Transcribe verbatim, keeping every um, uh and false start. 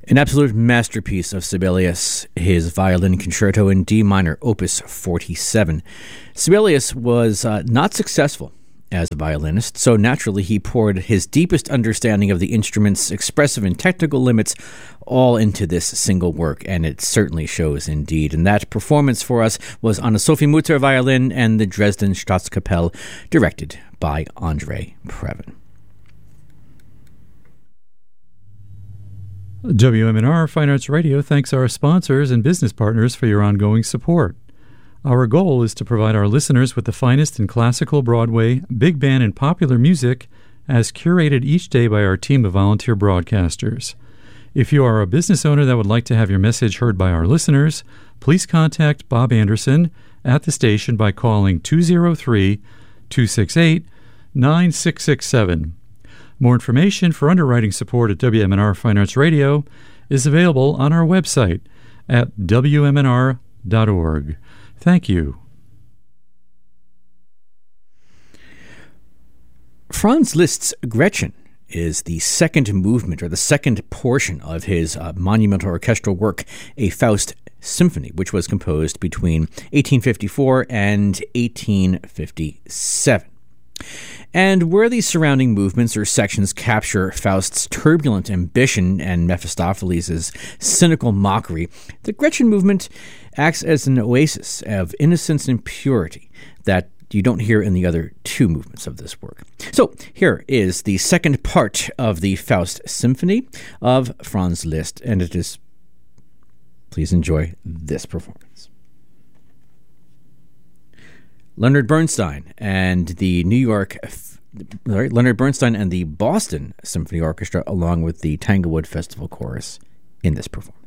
An absolute masterpiece of Sibelius, his violin concerto in D minor, opus forty-seven. Sibelius was uh, not successful as a violinist, so naturally he poured his deepest understanding of the instrument's expressive and technical limits all into this single work, and it certainly shows indeed. And that performance for us was on a Sophie Mutter violin and the Dresden Staatskapelle, directed by Andre Previn. W M N R Fine Arts Radio thanks our sponsors and business partners for your ongoing support. Our goal is to provide our listeners with the finest in classical, Broadway, big band, and popular music as curated each day by our team of volunteer broadcasters. If you are a business owner that would like to have your message heard by our listeners, please contact Bob Anderson at the station by calling two oh three, two six eight, nine six six seven. More information for underwriting support at W M N R Fine Arts Radio is available on our website at W M N R dot org. Thank you. Franz Liszt's Gretchen is the second movement, or the second portion of his uh, monumental orchestral work, A Faust Symphony, which was composed between eighteen fifty-four and eighteen fifty-seven. And where these surrounding movements or sections capture Faust's turbulent ambition and Mephistopheles' cynical mockery, the Gretchen movement acts as an oasis of innocence and purity that you don't hear in the other two movements of this work. So here is the second part of the Faust Symphony of Franz Liszt, and it is, please enjoy this performance. Leonard Bernstein and the New York, sorry, Leonard Bernstein and the Boston Symphony Orchestra, along with the Tanglewood Festival Chorus, in this performance.